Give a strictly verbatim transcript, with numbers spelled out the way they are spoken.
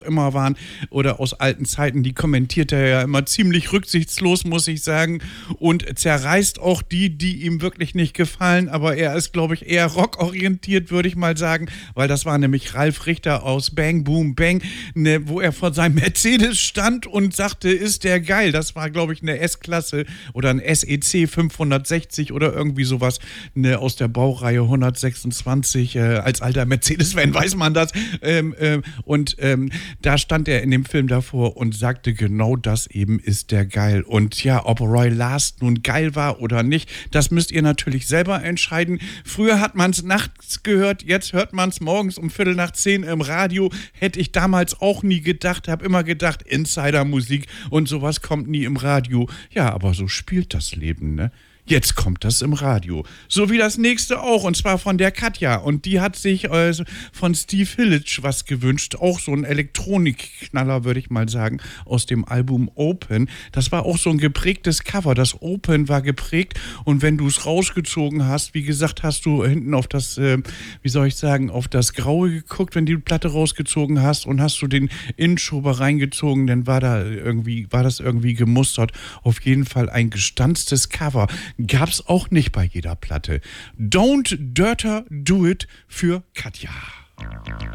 immer waren oder aus alten Zeiten, die kommentiert er ja immer ziemlich rücksichtslos, muss ich sagen, und zerreißt auch die, die ihm wirklich nicht gefallen, aber er ist, glaube ich, eher rockorientiert, würde ich mal sagen, weil das war nämlich Ralf Richter aus Bang Boom Bang, ne, wo er vor seinem Mercedes stand und sagte, ist der geil, das war, glaube ich, eine S-Klasse oder ein S E C fünfhundertsechzig oder irgendwie sowas, ne, aus der Baureihe hundertsechsundzwanzig, äh, als alter Mercedes-Fan weiß man das, ähm, äh, und ähm, da stand er in dem Film davor und sagte, genau das eben ist der geil. Und ja, ob Roy Last nun geil war oder nicht, das müsst ihr natürlich selber entscheiden. Früher hat man es nachts gehört, jetzt hört man es morgens um Viertel nach zehn im Radio. Hätte ich damals auch nie gedacht, habe immer gedacht, Insider-Musik und sowas kommt nie im Radio. Ja, aber so spielt das Leben, ne? Jetzt kommt das im Radio. So wie das nächste auch, und zwar von der Katja. Und die hat sich äh, von Steve Hillage was gewünscht. Auch so ein Elektronikknaller, würde ich mal sagen, aus dem Album Open. Das war auch so ein geprägtes Cover. Das Open war geprägt. Und wenn du es rausgezogen hast, wie gesagt, hast du hinten auf das, äh, wie soll ich sagen, auf das Graue geguckt, wenn du die Platte rausgezogen hast. Und hast du den Innschober reingezogen, dann war da irgendwie, war das irgendwie gemustert. Auf jeden Fall ein gestanztes Cover. Gab's auch nicht bei jeder Platte. Don't Dirter Do It für Katja.